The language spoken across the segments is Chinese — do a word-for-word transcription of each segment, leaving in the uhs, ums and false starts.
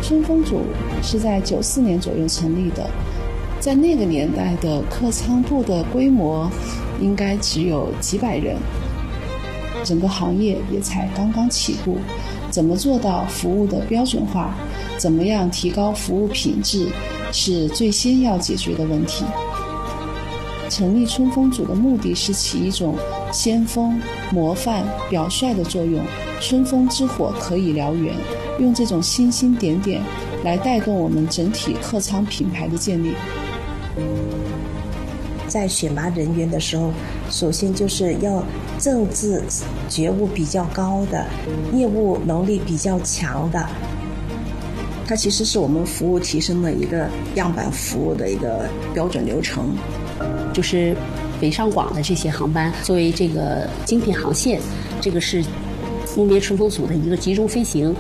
春风组是在九四年左右成立的，在那个年代的客舱部的规模应该只有几百人，整个行业也才刚刚起步。怎么做到服务的标准化，怎么样提高服务品质，是最先要解决的问题。成立春风组的目的是起一种先锋、模范、表率的作用，春风之火可以燎原，用这种星星点点来带动我们整体客舱品牌的建立。 在选拔人员的时候，首先就是要政治觉悟比较高的，业务能力比较强的。 它其实是我们服务提升的一个样板服务的一个标准流程。 就是北上广的这些航班作为这个精品航线，这个是木棉春风组的一个集中飞行。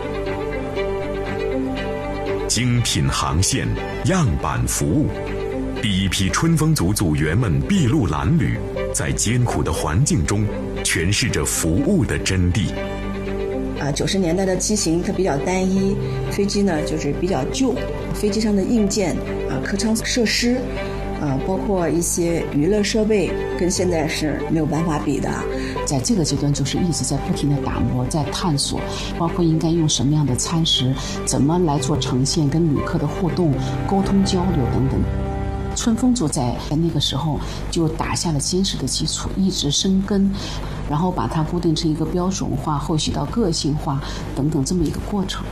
精品航线，样板服务，第一批春风组组员们筚路蓝缕，在艰苦的环境中诠释着服务的真谛。 啊，九十年代的机型它比较单一，飞机呢就是比较旧，飞机上的硬件啊、客舱设施啊，包括一些娱乐设备，跟现在是没有办法比的。 在这个阶段，就是一直在不停的打磨，在探索，包括应该用什么样的餐食，怎么来做呈现，跟旅客的互动、沟通交流等等。春风组在那个时候就打下了坚实的基础，一直生根，然后把它固定成一个标准化，后续到个性化等等这么一个过程。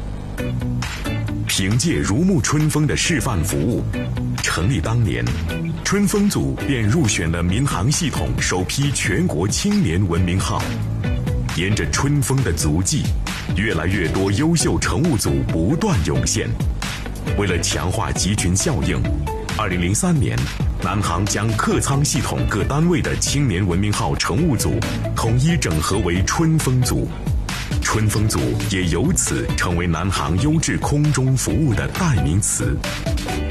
凭借如沐春风的示范服务，成立当年，春风组便入选了民航系统首批全国青年文明号。沿着春风的足迹，越来越多优秀乘务组不断涌现。为了强化集群效应，二零零三年，南航将客舱系统各单位的青年文明号乘务组统一整合为春风组，春风组也由此成为南航优质空中服务的代名词。